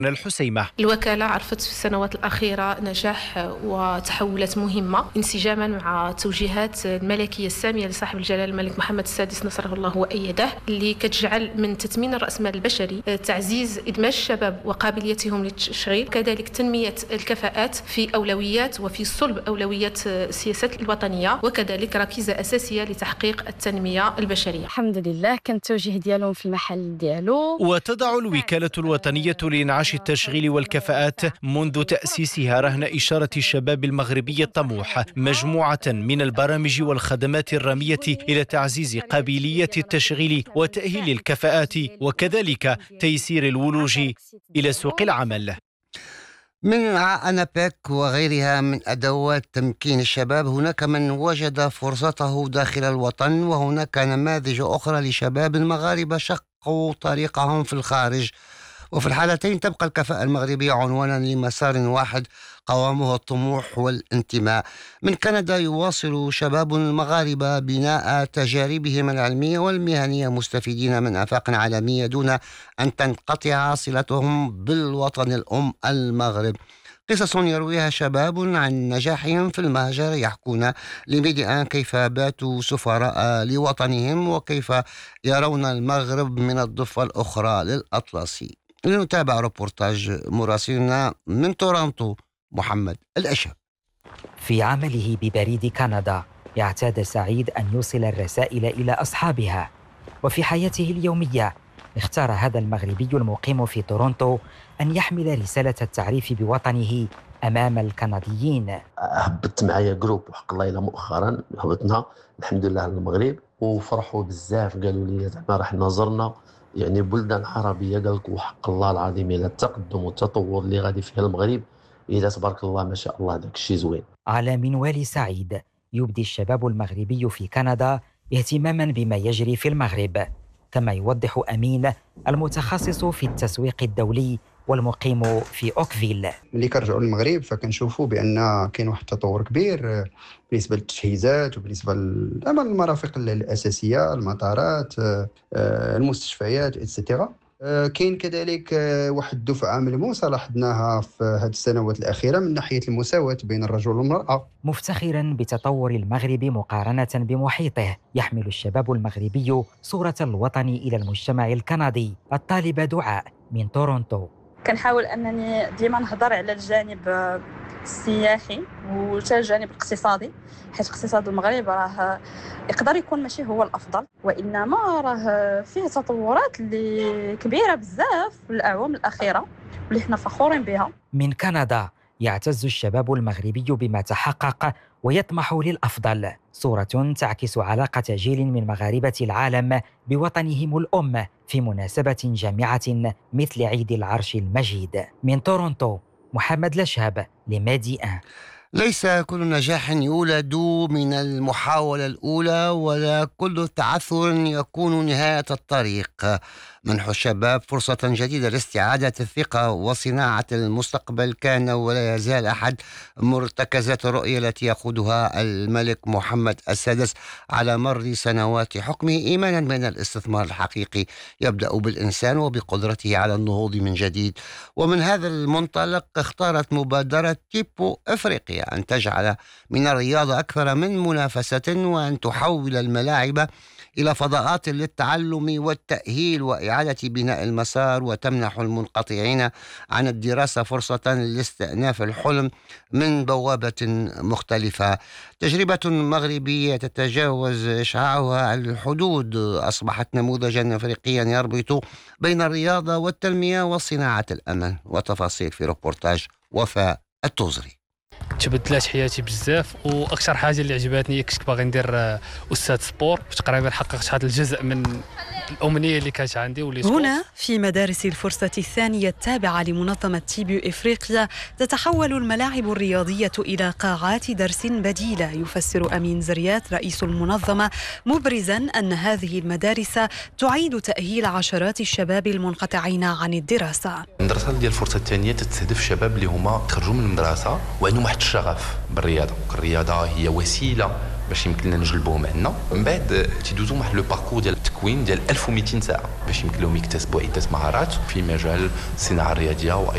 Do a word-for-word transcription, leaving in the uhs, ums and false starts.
الحسيمة. الوكالة عرفت في السنوات الأخيرة نجاح وتحولات مهمة انسجاما مع توجيهات الملكية السامية لصاحب الجلالة الملك محمد السادس نصره الله وأيده، اللي كتجعل من تثمين الرأسمال البشري تعزيز إدماج الشباب وقابليتهم للتشغيل، كذلك تنمية الكفاءات في أولويات وفي صلب أولويات السياسات الوطنية، وكذلك ركيزة أساسية لتحقيق التنمية البشرية. الحمد لله كان التوجيه ديالهم في المحل ديالو. وتضع الوكالة الوطنية لإنعاش التشغيل والكفاءات منذ تأسيسها رهن إشارة الشباب المغربي الطموح مجموعة من البرامج والخدمات الرامية إلى تعزيز قابلية التشغيل وتأهيل الكفاءات وكذلك تيسير الولوج إلى سوق العمل. من أنابيك وغيرها من أدوات تمكين الشباب، هناك من وجد فرصته داخل الوطن، وهناك نماذج أخرى لشباب مغاربة شقوا طريقهم في الخارج، وفي الحالتين تبقى الكفاءة المغربية عنوانا لمسار واحد قوامه الطموح والانتماء. من كندا يواصل شباب المغاربة بناء تجاربهم العلمية والمهنية مستفيدين من آفاق عالمية دون أن تنقطع صلتهم بالوطن الأم المغرب. قصص يرويها شباب عن نجاحهم في المهجر، يحكون لميديان كيف باتوا سفراء لوطنهم وكيف يرون المغرب من الضفة الأخرى للأطلسي. لنتابع روبورتاج مراسلنا من تورونتو محمد الأشهب. في عمله ببريد كندا يعتاد سعيد أن يوصل الرسائل إلى أصحابها، وفي حياته اليومية اختار هذا المغربي المقيم في تورونتو أن يحمل رسالة التعريف بوطنه أمام الكنديين. هبطت معايا جروب وحق الله إلى مؤخرا هبطنا الحمد لله على المغرب، وفرحوا بزاف، قالوا لي زعما راح نظرنا يعني بلدان عربية، قال لك وحق الله العظيم إلى التقدم والتطور اللي غادي فيها المغرب إذا تبارك الله ما شاء الله داك الشيء زوين. على منوال سعيد يبدي الشباب المغربي في كندا اهتماما بما يجري في المغرب، كما يوضح أمين المتخصص في التسويق الدولي والمقيم في أوكفيل. ملي كنرجعوا للمغرب فكنشوفوا بأن كاين واحد التطور كبير بالنسبة للتجهيزات وبالنسبة للمرافق الأساسية، المطارات، المستشفيات إتسيتيرا. كاين كذلك واحد الدفعة ملموسة لاحظناها في هذه السنوات الأخيرة من ناحية المساواة بين الرجل والمرأة. مفتخرا بتطور المغرب مقارنة بمحيطه، يحمل الشباب المغربي صورة الوطن إلى المجتمع الكندي. الطالبة دعاء من تورونتو: كنحاول أنني ديما نهضر على الجانب السياحي وحتى الجانب الاقتصادي، حيث اقتصاد المغرب راه يقدر يكون ماشي هو الافضل، وانما راه فيه تطورات اللي كبيره بزاف في الاعوام الاخيره واللي حنا فخورين بها. من كندا يعتز الشباب المغربي بما تحقق ويطمح للافضل، صوره تعكس علاقه جيل من مغاربه العالم بوطنهم الام في مناسبه جامعه مثل عيد العرش المجيد. من تورونتو محمد الأشهب لمادي أن. ليس كل نجاح يولد من المحاولة الأولى، ولا كل تعثر يكون نهاية الطريق. منح الشباب فرصة جديدة لاستعادة الثقة وصناعة المستقبل كان ولا يزال أحد مرتكزات الرؤية التي يقودها الملك محمد السادس على مر سنوات حكمه، إيمانا بأن الاستثمار الحقيقي يبدأ بالإنسان وبقدرته على النهوض من جديد. ومن هذا المنطلق اختارت مبادرة تيبو إفريقيا أن تجعل من الرياضة أكثر من منافسة، وأن تحول الملاعب إلى فضاءات للتعلم والتأهيل وإعادة بناء المسار، وتمنح المنقطعين عن الدراسة فرصة لاستئناف الحلم من بوابة مختلفة. تجربة مغربية تتجاوز إشعاعها الحدود، أصبحت نموذجا أفريقيا يربط بين الرياضة والتنمية وصناعة الأمل. وتفاصيل في روبورتاج وفاء التوزري. تبدلات حياتي بزاف، واكثر حاجه اللي عجبتني كنت باغي ندير استاذ سبور، تقريبا حققت هذا الجزء من الامنيه اللي كانت عندي. واللي هنا في مدارس الفرصه الثانيه التابعه لمنظمه تيبو افريقيا تتحول الملاعب الرياضيه الى قاعات درس بديله، يفسر امين زريات رئيس المنظمه، مبرزا ان هذه المدارس تعيد تاهيل عشرات الشباب المنقطعين عن الدراسه. المدرسه ديال الفرصه الثانيه تستهدف الشباب اللي هما تخرجوا من المدرسه وعندهم واحد الشغف بالرياضه. الرياضه هي وسيله باش يمكن لنا نجلبوهم عندنا، من بعد تيدوزو واحد لو باركور ديال التكوين ديال ألف ومئتين ساعه باش يمكن لهم يكتسبوا عده مهارات في مجال الصناعه الرياضيه